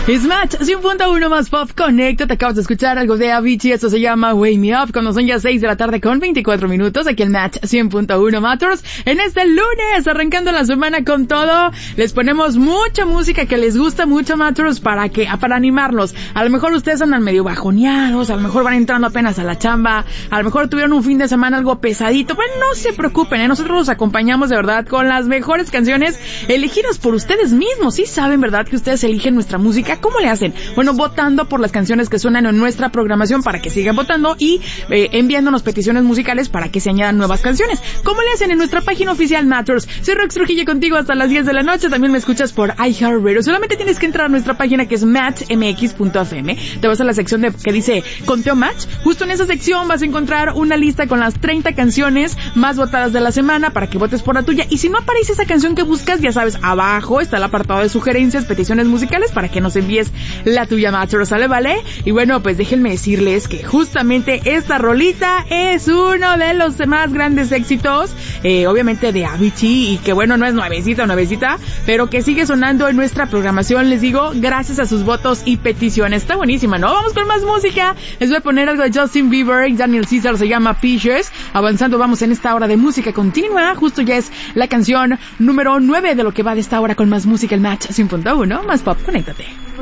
Es Match 100.1 más pop. Conecta, te acabas de escuchar algo de Avicii, esto se llama Wake Me Up, cuando son ya 6 de la tarde con 24 minutos, aquí en Match 100.1 Matters. En este lunes, arrancando la semana con todo, les ponemos mucha música que les gusta mucho, Matters, para animarlos. A lo mejor ustedes andan medio bajoneados, a lo mejor van entrando apenas a la chamba, a lo mejor tuvieron un fin de semana algo pesadito, pero no se preocupen, nosotros los acompañamos de verdad con las mejores canciones elegidas por ustedes mismos. Sí saben, ¿verdad?, que ustedes eligen nuestra música. ¿Cómo le hacen? Bueno, votando por las canciones que suenan en nuestra programación para que sigan votando y enviándonos peticiones musicales para que se añadan nuevas canciones. ¿Cómo le hacen? En nuestra página oficial Matters. Soy Rox Trujillo contigo hasta las 10 de la noche. También me escuchas por iHeartRadio. Solamente tienes que entrar a nuestra página que es matchmx.fm. Te vas a la sección que dice Conteo Match. Justo en esa sección vas a encontrar una lista con las 30 canciones más votadas de la semana para que votes por la tuya. Y si no aparece esa canción que buscas, ya sabes, abajo está el apartado de sugerencias, peticiones musicales para que nos envíes la tuya, Macho, ¿sale? ¿Vale? Y bueno, pues déjenme decirles que justamente esta rolita es uno de los más grandes éxitos, obviamente de Avicii, y que bueno, no es nuevecita, pero que sigue sonando en nuestra programación, les digo, gracias a sus votos y peticiones. Está buenísima, ¿no? Vamos con más música. Les voy a poner algo de Justin Bieber y Daniel Caesar, se llama Pictures. Avanzando vamos en esta hora de música continua, justo ya es la canción número 9 de lo que va de esta hora con más música, el Match 100.1, más pop, conéctate.